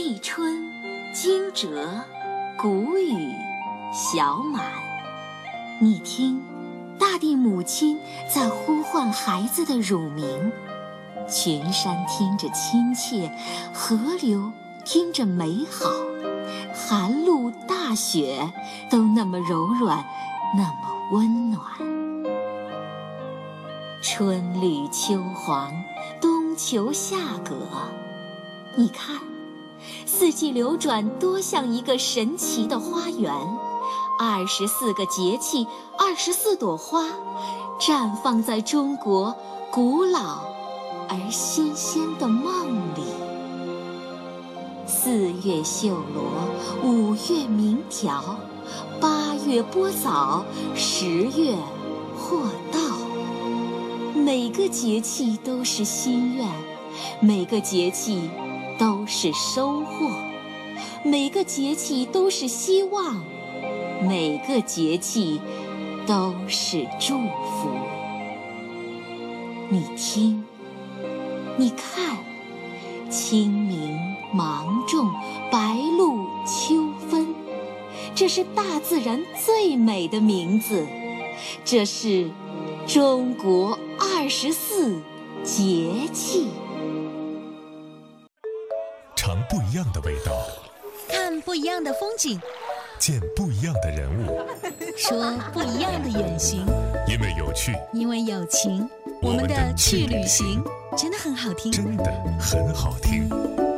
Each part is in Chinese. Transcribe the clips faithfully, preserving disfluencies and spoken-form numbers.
立春、惊蛰、谷雨、小满。你听，大地母亲在呼唤孩子的乳名，群山听着亲切，河流听着美好，寒露大雪都那么柔软，那么温暖。春绿秋黄，冬秋夏葛，你看，四季流转多像一个神奇的花园，二十四个节气，二十四朵花，绽放在中国古老而新鲜的梦里。四月绣罗，五月鸣条，八月播枣，十月获稻。每个节气都是心愿，每个节气都是收获，每个节气都是希望，每个节气都是祝福。你听，你看，清明、芒种、白露、秋分，这是大自然最美的名字，这是中国二十四节气。 尝不一样的味道， 看不一样的风景， 见不一样的人物， 说不一样的远行。 因为有趣， 因为有情，我们的去旅行真的很好听， 真的很好听。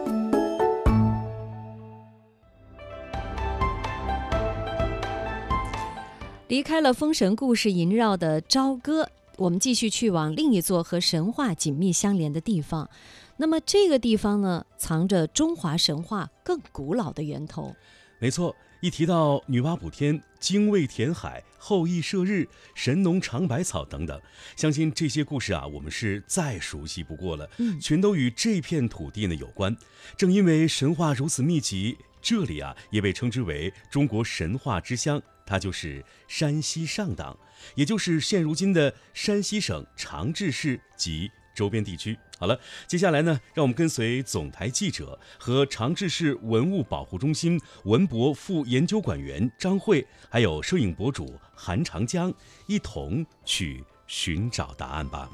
离开了风神故事萦绕的朝歌，我们继续去往另一座和神话紧密相连的地方。那么这个地方呢，藏着中华神话更古老的源头。 没错，一提到女娲补天、精卫填海、后羿射日、神农尝百草等等，相信这些故事啊，我们是再熟悉不过了，嗯，全都与这片土地呢有关。正因为神话如此密集，这里啊也被称之为中国神话之乡，它就是山西上党，也就是现如今的山西省长治市及周边地区。好了，接下来呢，让我们跟随总台记者和长治市文物保护中心文博副研究馆员张慧，还有摄影博主韩长江，一同去寻找答案吧。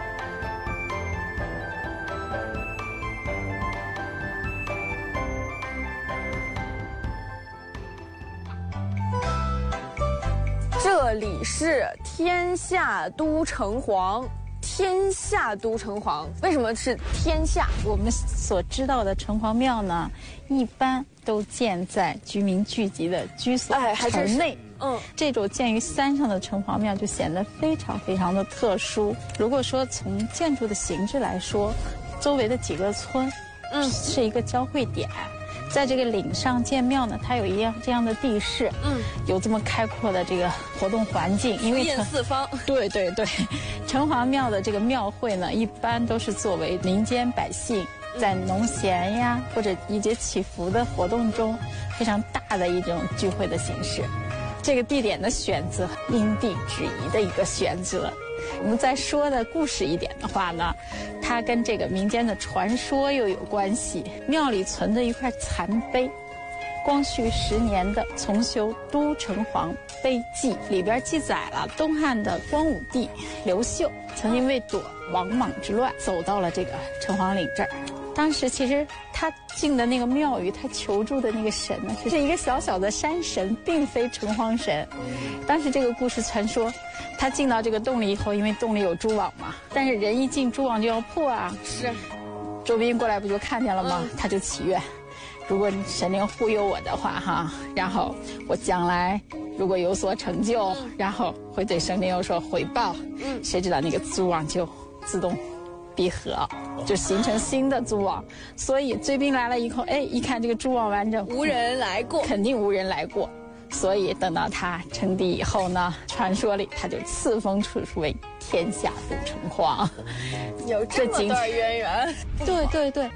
这里是天下都城隍。天下都城隍，为什么是天下？ 我们所知道的城隍庙呢，一般都建在居民聚集的居所城内。嗯，这种建于山上的城隍庙就显得非常非常的特殊。如果说从建筑的形制来说，周围的几个村，嗯，是一个交汇点。在这个岭上建庙呢，它有一样这样的地势，嗯，有这么开阔的这个活动环境，因为映四方。 对对对，城隍庙的这个庙会呢，一般都是作为民间百姓在农闲呀或者一节祈福的活动中非常大的一种聚会的形式。这个地点的选择，因地制宜的一个选择。我们再说的故事一点的话呢，它跟这个民间的传说又有关系。庙里存着一块残碑，光绪十年的《重修都城隍碑记》里边记载了东汉的光武帝刘秀曾经为躲王莽之乱，走到了这个城隍岭这儿。当时其实他进的那个庙宇，他求助的那个神呢，是一个小小的山神，并非城隍神。当时这个故事传说，他进到这个洞里以后，因为洞里有蛛网嘛，但是人一进蛛网就要破啊。 是， 周斌过来不就看见了吗？嗯、他就祈愿，如果神灵护佑我的话哈，然后我将来如果有所成就，嗯、然后会对神灵有所回报。嗯，谁知道那个蛛网就自动闭合，就形成新的蛛网。所以追兵来了以后，哎，一看这个蛛网完整， 无人来过， 肯定无人来过。所以等到他称帝以后呢，传说里他就赐封出为天下都城隍。 有这么段渊源。 对对对。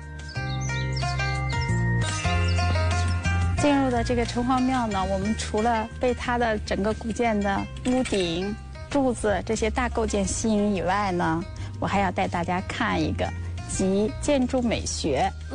进入的这个城隍庙呢，我们除了被它的整个古建的屋顶、柱子这些大构件吸引以外呢，我还要带大家看一个集建筑美学、嗯，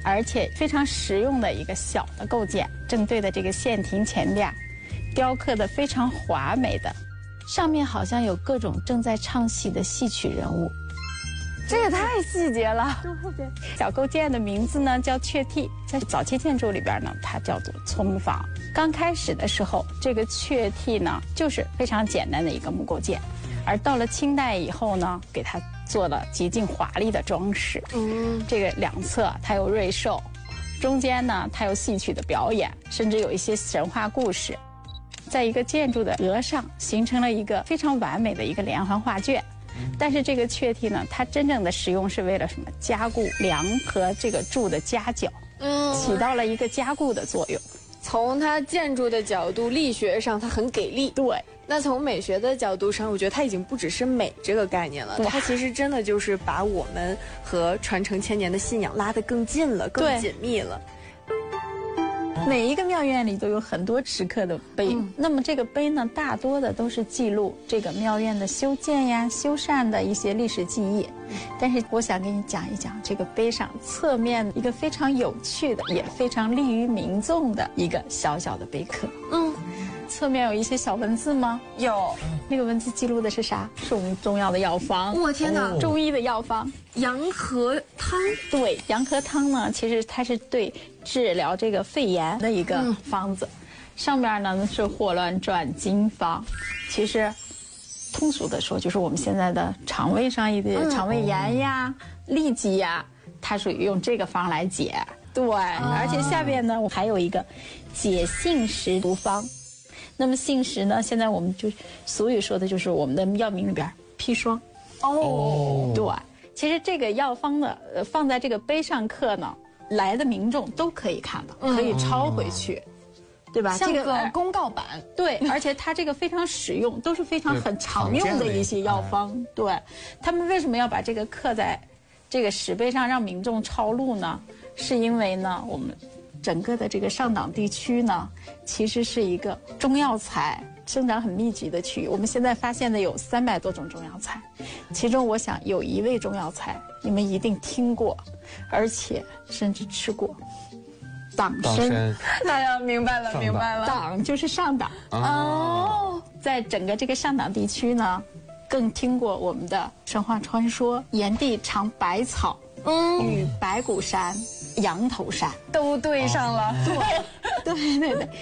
而且非常实用的一个小的构件。正对的这个线亭前边，雕刻的非常华美的，上面好像有各种正在唱戏的戏曲人物。 这也太细节了。 对，小构件的名字呢叫雀替，在早期建筑里边呢，它叫做葱房。刚开始的时候，这个雀替呢就是非常简单的一个木构件，而到了清代以后呢，给它做了极尽华丽的装饰。嗯，这个两侧它有瑞兽，中间呢它有戏曲的表演，甚至有一些神话故事，在一个建筑的额上形成了一个非常完美的一个连环画卷。但是这个雀替呢，它真正的使用是为了什么？加固梁和这个柱的夹角，嗯，起到了一个加固的作用。 从它建筑的角度，力学上它很给力。 对， 那从美学的角度上，我觉得它已经不只是美这个概念了，它其实真的就是把我们和传承千年的信仰拉得更近了，更紧密了。 每一个庙院里都有很多石刻的碑，嗯、那么这个碑呢，大多的都是记录这个庙院的修建呀、修缮的一些历史记忆。嗯、但是我想给你讲一讲这个碑上侧面一个非常有趣的，也非常利于民众的一个小小的碑刻。嗯，侧面有一些小文字吗？ 有。 那个文字记录的是啥？是我们中药的药方。 我天哪！ 中医的药方， 洋河汤。 对，洋河汤呢，其实它是对治疗这个肺炎的一个方子。嗯、上面呢是霍乱转经方，其实通俗的说，就是我们现在的肠胃上一点肠胃炎呀、嗯、痢疾呀，它属于用这个方来解。对，啊、而且下边呢，我还有一个解杏石毒方。那么杏石呢，现在我们就俗语说的就是我们的药名里边砒霜。哦，对，其实这个药方呢，呃，放在这个碑上刻呢，来的民众都可以看到，可以抄回去，嗯、对吧？ 像个公告板。 对，而且它这个非常实用，都是非常很常用的一些药方。对，他们为什么要把这个刻在这个石碑上，让民众抄录呢？是因为呢，我们整个的这个上党地区呢，其实是一个中药材生长很密集的区域。我们现在发现的有三百多种中药材，其中我想有一味中药材你们一定听过，而且甚至吃过。党参。 哎呀，明白了，明白了。 党就是上党。哦，在整个这个上党地区呢，更听过我们的神话传说，炎帝尝百草，嗯，与白骨山、羊头山都对上了。 对，对对对。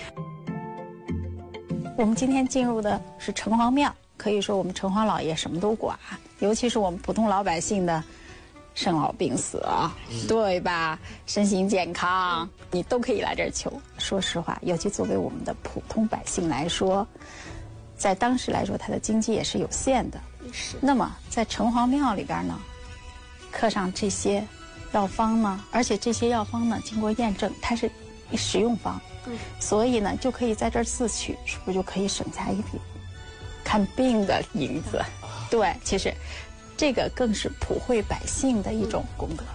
我们今天进入的是城隍庙，可以说我们城隍老爷什么都管，尤其是我们普通老百姓的生老病死啊，嗯、对吧？身心健康，你都可以来这儿求。说实话，尤其作为我们的普通百姓来说，在当时来说，他的经济也是有限的。是。那么在城隍庙里边呢，刻上这些药方呢，而且这些药方呢，经过验证，它是实用方。嗯。所以呢，就可以在这儿自取，是不是就可以省下一笔看病的银子？对，其实这个更是普惠百姓的一种功德。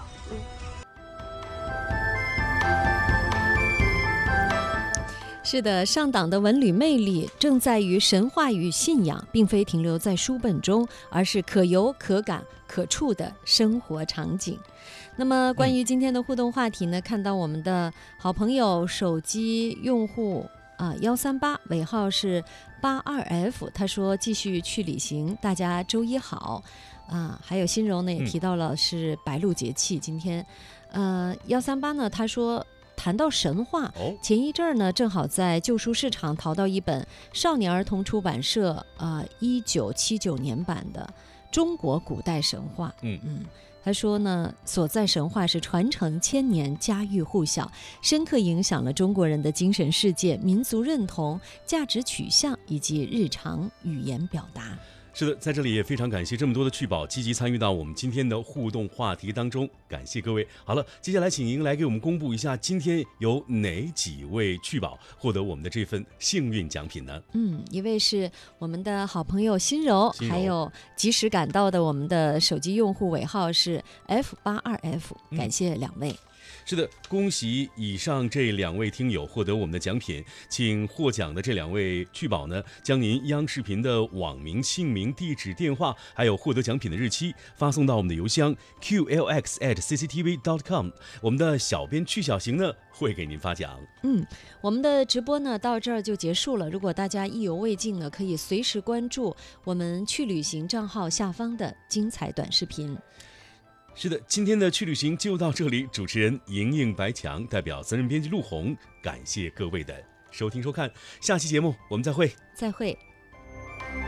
是的，上党的文旅魅力正在于神话与信仰，并非停留在书本中，而是可游可感可触的生活场景。那么关于今天的互动话题呢，看到我们的好朋友手机用户啊幺三八尾号是八二 F， 他说继续去旅行，大家周一好啊。还有欣柔呢也提到了是白露节气，今天呃幺三八呢他说谈到神话，前一阵儿呢正好在旧书市场淘到一本少年儿童出版社啊一九七九年版的中国古代神话。嗯嗯，他说呢，所在神话是传承千年，家喻户晓，深刻影响了中国人的精神世界、民族认同、价值取向以及日常语言表达。 是的，在这里也非常感谢这么多的趣宝积极参与到我们今天的互动话题当中，感谢各位。好了，接下来请您来给我们公布一下今天有哪几位趣宝获得我们的这份幸运奖品呢？ 嗯，一位是我们的好朋友欣柔，欣柔还有及时赶到的我们的手机用户尾号是 F 八二 F， 感谢两位。嗯是的，恭喜以上这两位听友获得我们的奖品，请获奖的这两位趣宝呢，将您央视频的网名、姓名、地址、电话，还有获得奖品的日期发送到我们的邮箱 q l x at c c t v dot com， 我们的小编曲小行呢会给您发奖。 嗯，我们的直播呢到这儿就结束了。如果大家意犹未尽呢，可以随时关注我们去旅行账号下方的精彩短视频。 是的，今天的去旅行就到这里。主持人莹莹、白强代表责任编辑陆红，感谢各位的收听收看。下期节目我们再会， 再会。